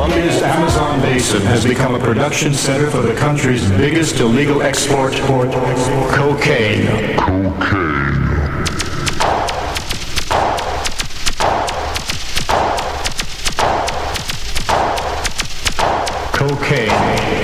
Colombia's Amazon basin has become a production center for the country's biggest illegal export, cocaine. Cocaine.